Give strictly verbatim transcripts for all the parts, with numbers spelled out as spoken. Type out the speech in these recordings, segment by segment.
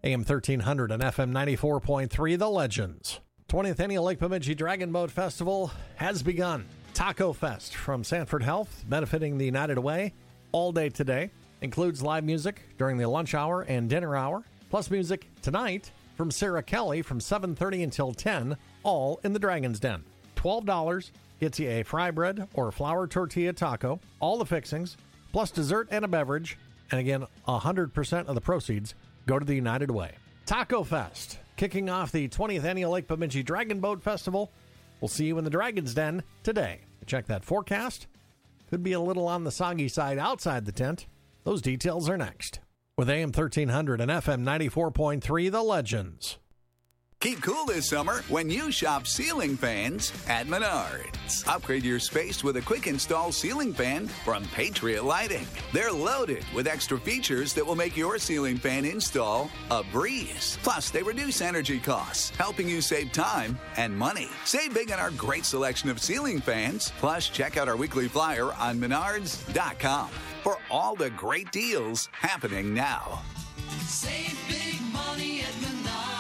A M thirteen hundred and F M ninety-four point three, The Legends. twentieth Annual Lake Bemidji Dragon Boat Festival has begun. Taco Fest from Sanford Health, benefiting the United Way, all day today. Includes live music during the lunch hour and dinner hour, plus music tonight from Sarah Kelly from seven thirty until ten, all in the Dragon's Den. twelve dollars gets you a fry bread or flour tortilla taco, all the fixings, plus dessert and a beverage, and again, one hundred percent of the proceeds go to the United Way. Taco Fest, kicking off the twentieth Annual Lake Bemidji Dragon Boat Festival. We'll see you in the Dragon's Den today. Check that forecast. Could be a little on the soggy side outside the tent. Those details are next. With A M thirteen hundred and F M ninety-four point three, The Legends. Keep cool this summer when you shop ceiling fans at Menards. Upgrade your space with a quick install ceiling fan from Patriot Lighting. They're loaded with extra features that will make your ceiling fan install a breeze. Plus, they reduce energy costs, helping you save time and money. Save big on our great selection of ceiling fans. Plus, check out our weekly flyer on menards dot com for all the great deals happening now. Save big money at Menards.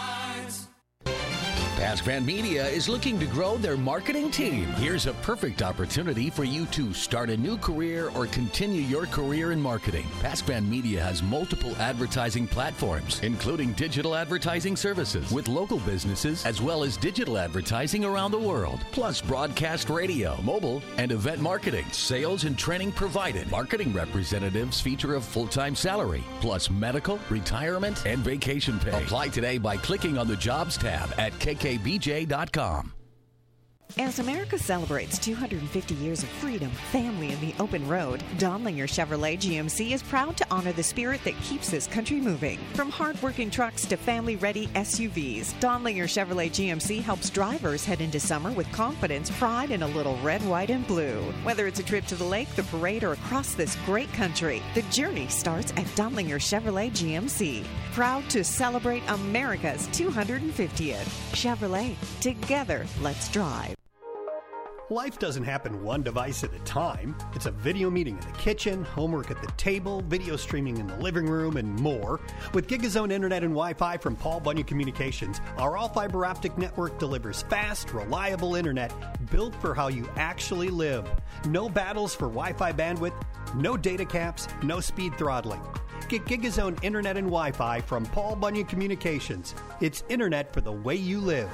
PaskVan Media is looking to grow their marketing team. Here's a perfect opportunity for you to start a new career or continue your career in marketing. PaskVan Media has multiple advertising platforms, including digital advertising services with local businesses, as well as digital advertising around the world, plus broadcast radio, mobile, and event marketing. Sales and training provided. Marketing representatives feature a full-time salary, plus medical, retirement, and vacation pay. Apply today by clicking on the Jobs tab at K K B J dot com. As America celebrates two hundred fifty years of freedom, family, and the open road, Donlinger Chevrolet G M C is proud to honor the spirit that keeps this country moving. From hard-working trucks to family-ready S U Vs, Donlinger Chevrolet G M C helps drivers head into summer with confidence, pride, and a little red, white, and blue. Whether it's a trip to the lake, the parade, or across this great country, the journey starts at Donlinger Chevrolet G M C. Proud to celebrate America's two hundred fiftieth. Chevrolet, together, let's drive. Life doesn't happen one device at a time. It's a video meeting in the kitchen, homework at the table, video streaming in the living room, and more. With GigaZone Internet and Wi-Fi from Paul Bunyan Communications, our all-fiber optic network delivers fast, reliable internet built for how you actually live. No battles for Wi-Fi bandwidth, no data caps, no speed throttling. Get GigaZone Internet and Wi-Fi from Paul Bunyan Communications. It's internet for the way you live.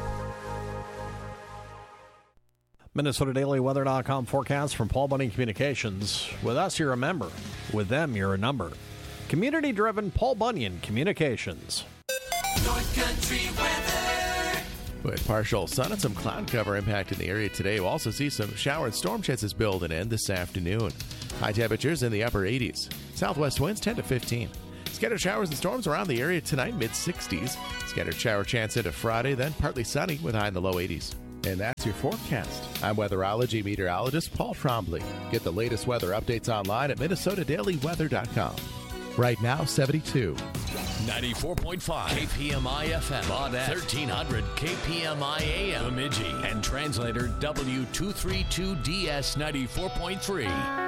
Minnesota Daily Weather dot com forecast from Paul Bunyan Communications. With us, you're a member. With them, you're a number. Community-driven Paul Bunyan Communications. North Country weather. With partial sun and some cloud cover impacting the area today, we'll also see some shower and storm chances building in this afternoon. High temperatures in the upper eighties. Southwest winds ten to fifteen. Scattered showers and storms around the area tonight, mid sixties. Scattered shower chance into Friday, then partly sunny with high in the low eighties. And that's your forecast. I'm weatherology meteorologist Paul Trombley. Get the latest weather updates online at Minnesota Daily Weather dot com. Right now, seventy-two. ninety-four point five K P M I F M on thirteen hundred K P M I A M Bemidji and translator W two thirty-two D S ninety-four point three.